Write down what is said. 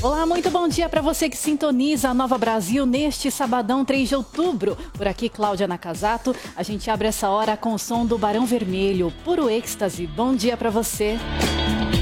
Olá, muito bom dia para você que sintoniza a Nova Brasil neste sabadão 3 de outubro. Por aqui, Cláudia Nakazato. A gente abre essa hora com o som do Barão Vermelho, puro êxtase. Bom dia para você.